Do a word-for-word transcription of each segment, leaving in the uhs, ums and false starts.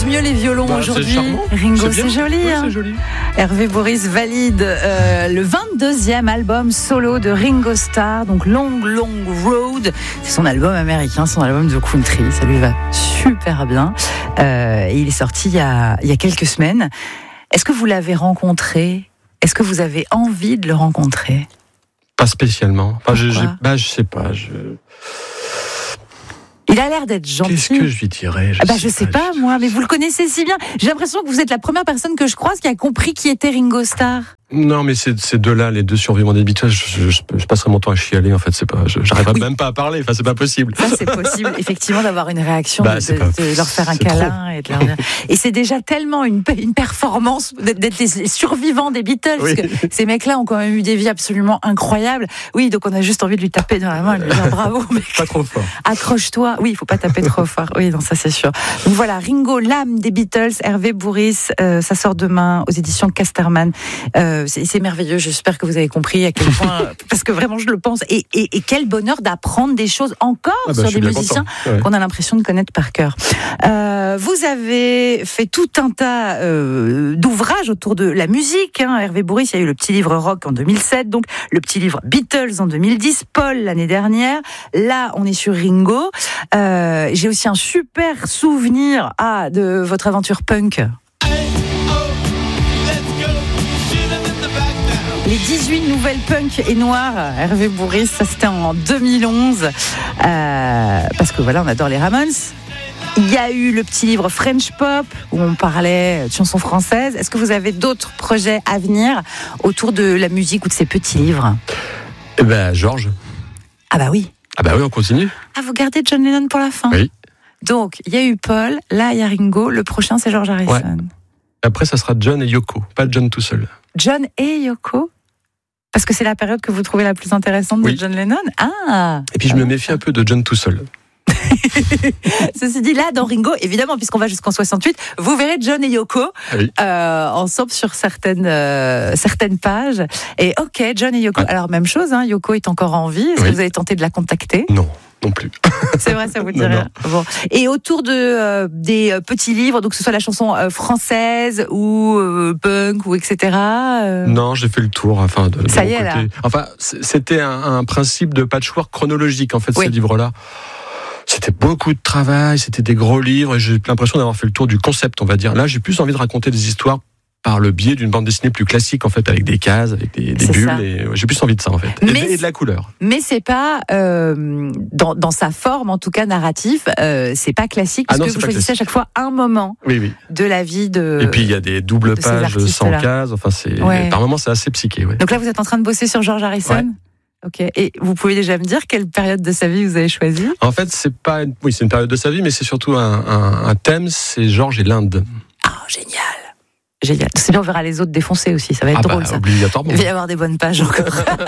mieux les violons bah, aujourd'hui. C'est Ringo, c'est, c'est joli. ouais, hein. c'est joli. Hervé Bourris valide euh, le vingt-deuxième album solo de Ringo Starr, donc Long Long Road. C'est son album américain, son album de country. Ça lui va super bien. Euh, et il est sorti il y a, il y a quelques semaines. Est-ce que vous l'avez rencontré ? Est-ce que vous avez envie de le rencontrer ? Pas spécialement. Enfin, je, Pourquoi ? j'ai, bah, je sais pas. Je... Il a l'air d'être gentil. Qu'est-ce que je lui dirais ? Je Ah bah, sais je sais pas, pas, moi, mais vous le connaissez si bien. J'ai l'impression que vous êtes la première personne que je croise qui a compris qui était Ringo Starr. Non, mais ces, ces deux-là, les deux survivants des Beatles, je, je, je passerai mon temps à chialer. En fait, c'est pas, je, j'arriverai Oui. même pas à parler. Enfin, c'est pas possible. Ça, c'est possible, effectivement, d'avoir une réaction, Bah, de, c'est pas- de leur faire un c'est câlin et de leur dire. Et c'est déjà tellement une, une performance d'être, d'être les survivants des Beatles, Oui. parce que ces mecs-là ont quand même eu des vies absolument incroyables. Oui, donc on a juste envie de lui taper dans la main et de lui dire bravo, mec. Pas trop fort. Accroche-toi. Oui, il faut pas taper trop fort. Oui, non, ça c'est sûr. Donc voilà, Ringo, l'âme des Beatles, Hervé Bourris, euh, ça sort demain aux éditions Casterman. Euh, c'est, c'est merveilleux. J'espère que vous avez compris à quel point, parce que vraiment je le pense. Et, et, et quel bonheur d'apprendre des choses encore Ah bah, sur je suis des bien musiciens content. Ouais. qu'on a l'impression de connaître par cœur. Euh, vous avez fait tout un tas euh, d'ouvrages autour de la musique. Hein. Hervé Bourris, il y a eu le petit livre rock en deux mille sept, donc le petit livre Beatles en deux mille dix, Paul l'année dernière. Là, on est sur Ringo. Euh, j'ai aussi un super souvenir ah, de votre aventure punk. Les dix-huit nouvelles punk et noires, Hervé Bourris, ça c'était en deux mille onze, euh, parce que voilà, on adore les Ramones. Il y a eu le petit livre French Pop, où on parlait de chansons françaises. Est-ce que vous avez d'autres projets à venir autour de la musique ou de ces petits livres ? Eh ben, Georges. Ah bah oui. Ah bah oui, on continue. Ah, vous gardez John Lennon pour la fin ? Oui. Donc, il y a eu Paul, là il y a Ringo, le prochain c'est George Harrison. Ouais. Après, ça sera John et Yoko, pas John tout seul. John et Yoko ? Parce que c'est la période que vous trouvez la plus intéressante Oui. de John Lennon ? Ah. Et puis, je me méfie un peu de John tout seul. Ceci dit, là, dans Ringo, évidemment, puisqu'on va jusqu'en soixante-huit, vous verrez John et Yoko Oui. euh, ensemble sur certaines, euh, certaines pages. Et ok, John et Yoko. Ouais. Alors, même chose, hein, Yoko est encore en vie. Est-ce Oui. que vous avez tenté de la contacter ? Non, non plus. C'est vrai, ça vous dit Non, rien. Bon. Et autour de, euh, des euh, petits livres, donc que ce soit la chanson euh, française ou euh, punk ou et cetera euh... Non, j'ai fait le tour. Enfin, de, de Ça mon y est, côté. là. Enfin, c'était un, un principe de patchwork chronologique, en fait, Oui. ces livres-là. C'était beaucoup de travail, c'était des gros livres, et j'ai l'impression d'avoir fait le tour du concept, on va dire. Là, j'ai plus envie de raconter des histoires par le biais d'une bande dessinée plus classique, en fait, avec des cases, avec des, des C'est bulles. ça. Et ouais, j'ai plus envie de ça, en fait. Et, Mais et de la couleur. Mais c'est pas euh, dans, dans sa forme, en tout cas narratif, euh, c'est pas classique Ah parce non, que c'est vous pas choisissez classique. à chaque fois un moment Oui, oui. de la vie de. Et puis, il y a des doubles de ces pages sans artistes-là. cases. Enfin, c'est, Ouais. par moments, c'est assez psyché, ouais. Donc là, vous êtes en train de bosser sur George Harrison. Ouais. Ok. Et vous pouvez déjà me dire quelle période de sa vie vous avez choisi ? En fait, c'est pas, une- oui, c'est une période de sa vie, mais c'est surtout un, un, un thème, c'est Georges et l'Inde. Ah, génial. Génial. C'est bien, on verra les autres défoncer aussi. Ça va être Ah drôle, bah, ça. obligatoirement. Il va y avoir des bonnes pages encore.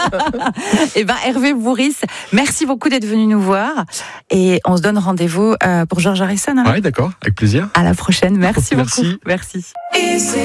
Et ben Hervé Bourris, merci beaucoup d'être venu nous voir. Et on se donne rendez-vous euh, pour George Harrison. Hein. Ouais, d'accord, avec plaisir. À la prochaine. Merci, Merci. beaucoup. Merci.